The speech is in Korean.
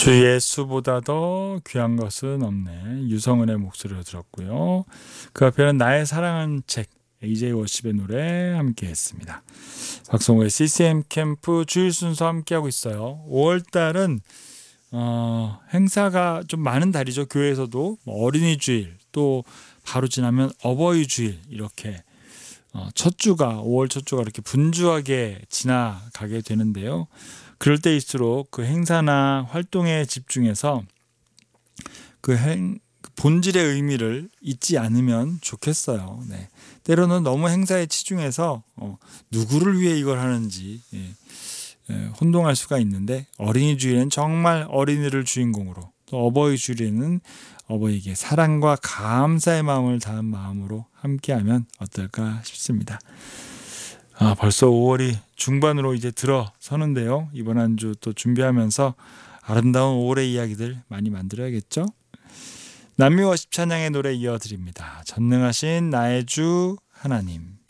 주 예수보다 더 귀한 것은 없네. 유성은의 목소리로 들었고요. 그 앞에는 나의 사랑하는 책 AJ 워십의 노래 함께 했습니다. 박성호의 CCM 캠프 주일 순서 함께하고 있어요. 5월달은 행사가 좀 많은 달이죠. 교회에서도 어린이 주일, 또 바로 지나면 어버이 주일, 이렇게 첫 주가 5월 첫 주가 이렇게 분주하게 지나가게 되는데요. 그럴 때일수록 그 행사나 활동에 집중해서 그 본질의 의미를 잊지 않으면 좋겠어요. 네. 때로는 너무 행사에 치중해서 누구를 위해 이걸 하는지 혼동할 수가 있는데, 어린이 주일엔 정말 어린이를 주인공으로, 또 어버이 주일에는 어버이에게 사랑과 감사의 마음을 담은 마음으로 함께하면 어떨까 싶습니다. 벌써 5월이 중반으로 이제 들어서는데요. 이번 한 주 또 준비하면서 아름다운 5월의 이야기들 많이 만들어야겠죠? 남미 워십 찬양의 노래 이어드립니다. 전능하신 나의 주 하나님.